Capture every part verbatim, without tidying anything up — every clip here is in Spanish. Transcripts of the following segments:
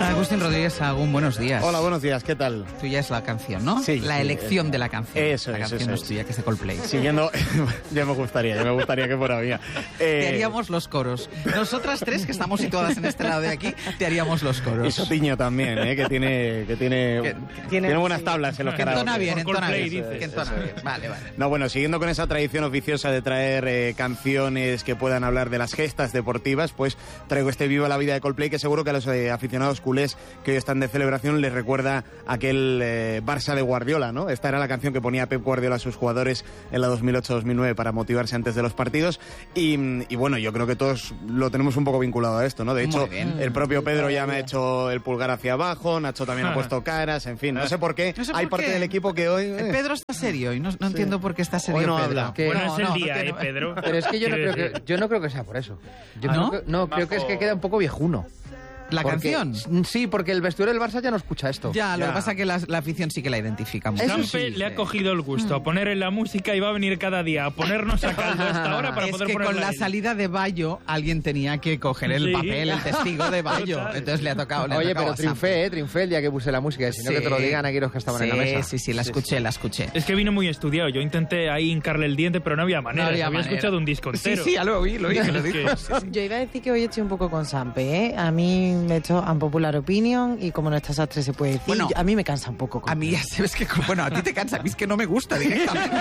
Agustín Rodríguez Sahagún, buenos días. Hola, buenos días, ¿qué tal? Tuya es la canción, ¿no? Sí. La sí, elección eso. de la canción. Eso la es, canción eso no es es. tuya, que es de Coldplay. Siguiendo, ya me gustaría, ya me gustaría que fuera mía. Eh, Te haríamos los coros. Nosotras tres, que estamos situadas en este lado de aquí, te haríamos los coros. Y Sotiño también, ¿eh? que tiene, que tiene, Que- tiene, tiene- buenas sí. tablas en los Que entona karaoke. bien, Por entona Coldplay, bien. dices. Que entona bien. Vale, vale. No, bueno, siguiendo con esa tradición oficiosa de traer eh, canciones que puedan hablar de las gestas deportivas, pues traigo este Viva la Vida de Coldplay, que seguro que a los eh, aficionados culés que hoy están de celebración les recuerda aquel eh, Barça de Guardiola, ¿no? Esta era la canción que ponía Pep Guardiola a sus jugadores en la dos mil ocho dos mil nueve para motivarse antes de los partidos. Y, y bueno, yo creo que todos lo tenemos un poco vinculado a esto, ¿no? De hecho, Muy bien. el propio Pedro ya me ha hecho el pulgar hacia abajo, Nacho también ha puesto caras, en fin, no sé por qué. No sé Hay por parte qué. del equipo que hoy... Eh, eh, Pedro está serio y no, no entiendo por qué está serio Hoy no Pedro. habla. Que- Bueno, No, es el no, día, no, ¿eh, que no- Pedro? Pero es que yo no, Quiero creo que, decir. yo no creo que sea por eso. Yo ¿Ah, no? creo que, no, creo que es que queda un poco viejuno. ¿La Porque- canción? Sí, porque el vestuario del Barça ya no escucha esto. Ya, lo Ya. que pasa es que la, la afición sí que la identifica mucho. Eso Campe sí, le ha sí. cogido el gusto a poner en la música y va a venir cada día a ponernos a caldo a esta hora para Es poder que con ponerla la él. salida de Bayo alguien tenía que coger el Sí. papel, el testigo de Bayo. Total. Entonces le ha tocado. Le ha Oye, tocado pero a Sam. triunfé, eh, triunfé el día que puse la música, si no Sí. que te lo digan aquí los que estaban sí, en la mesa. Sí, sí, la escuché, la escuché. Es que vino muy estudiado. Yo intenté ahí hincarle el diente, pero no había manera. No había había manera. escuchado un disco Sí, entero. sí, ya lo oí, lo oí, que lo Es dijo. que- Sí, sí. Yo iba a decir que hoy estoy un poco con Sampe, ¿eh? A mí me he hecho unpopular opinion y como no está Sastre se puede decir, Bueno, yo- a mí me cansa un poco. A mí ya sabes que... Bueno, a ti te cansa, a mí es que no me gusta directamente.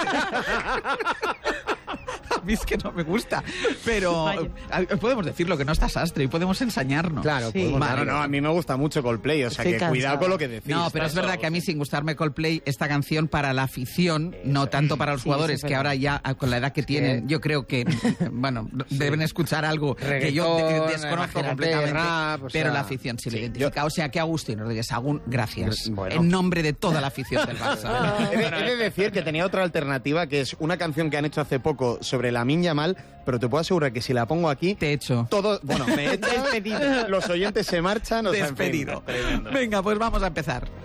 A mí es que no me gusta. Pero Vaya. eh, podemos decirlo, que no está Sastre y podemos ensañarnos. Claro, Sí. podemos Vale. No, no, a mí me gusta mucho Coldplay, o sea Estoy que cansada. cuidado con lo que decís. No, pero es verdad que a mí, sin gustarme Coldplay, esta canción para la afición, no tanto para los Sí, jugadores, eso es que verdad. ahora ya ah, con la edad que tienen, yo creo que, bueno, deben escuchar algo que yo de- Reggaetón, desconozco imagínate, completamente, rap, o sea, pero la afición sí lo identifica. O sea que Agustín Rodríguez Sahagún, gracias. Bueno. En nombre de toda la afición del Barça. He de, he de decir que tenía otra alternativa, que es una canción que han hecho hace poco sobre Lamine Yamal, pero te puedo asegurar que si la pongo aquí, Te he hecho. todo, bueno, me he despedido. Los oyentes se marchan, o sea, en fin, Despedido. tremendo. Venga, pues vamos a empezar.